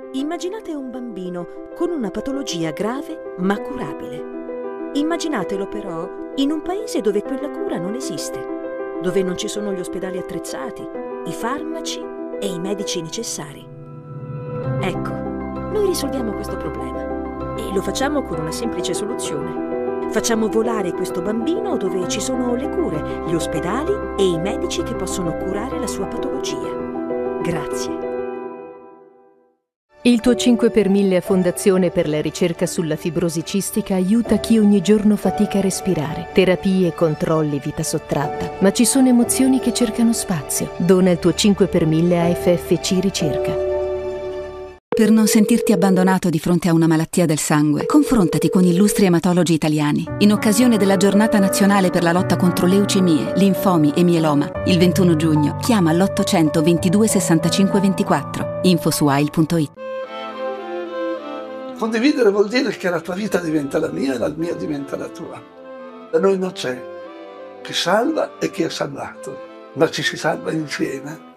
Immaginate un bambino con una patologia grave ma curabile. Immaginatelo però in un paese dove quella cura non esiste, dove non ci sono gli ospedali attrezzati, i farmaci e i medici necessari. Ecco, noi risolviamo questo problema e lo facciamo con una semplice soluzione. Facciamo volare questo bambino dove ci sono le cure, gli ospedali e i medici che possono curare la sua patologia. Grazie. Il tuo 5 per 1000 a Fondazione per la ricerca sulla fibrosi cistica aiuta chi ogni giorno fatica a respirare. Terapie, controlli, vita sottratta. Ma ci sono emozioni che cercano spazio. Dona il tuo 5 per 1000 a FFC Ricerca. Per non sentirti abbandonato di fronte a una malattia del sangue, confrontati con illustri ematologi italiani. In occasione della Giornata Nazionale per la lotta contro leucemie, linfomi e mieloma, il 21 giugno, chiama l'800 22 65 24. Info su AIL.it. Condividere vuol dire che la tua vita diventa la mia e la mia diventa la tua. Da noi non c'è chi salva e chi è salvato, ma ci si salva insieme.